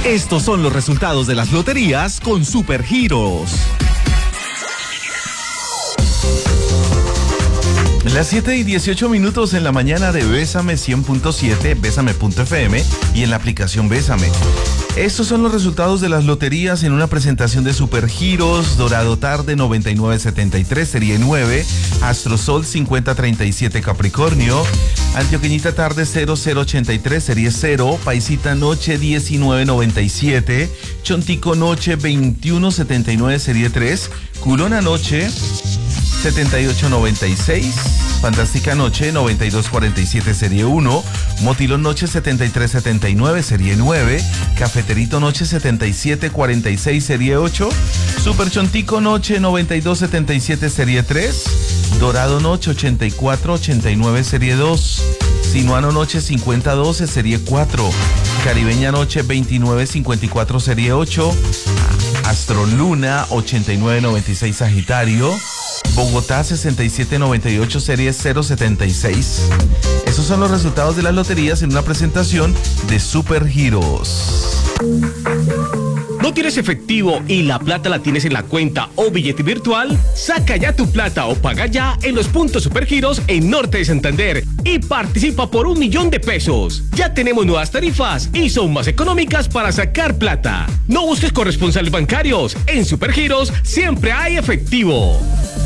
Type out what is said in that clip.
Estos son los resultados de las loterías con Supergiros. Las 7:18 en la mañana de Bésame 100.7, Bésame.fm y en la aplicación Bésame. Estos son los resultados de las loterías en una presentación de Supergiros. Dorado Tarde 9973, serie 9. Astrosol 5037, Capricornio. Antioqueñita Tarde 0083, serie 0. Paisita Noche 1997. Chontico Noche 2179, serie 3. Culona Noche 7896, Fantástica Noche 9247, serie 1, Motilón Noche 7379, serie 9, Cafeterito Noche 7746, serie 8, Super Chontico Noche 9277, serie 3, Dorado Noche 8489, serie 2, Sinuano Noche 5012, serie 4, Caribeña Noche 2954, serie 8, Astroluna 8996, Sagitario, Bogotá 6798, serie 076. Esos son los resultados de las loterías en una presentación de Supergiros. ¿No tienes efectivo y la plata la tienes en la cuenta o billete virtual? Saca ya tu plata o paga ya en los puntos Supergiros en Norte de Santander y participa por 1 millón de pesos. Ya tenemos nuevas tarifas y son más económicas para sacar plata. No busques corresponsales bancarios. En Supergiros siempre hay efectivo.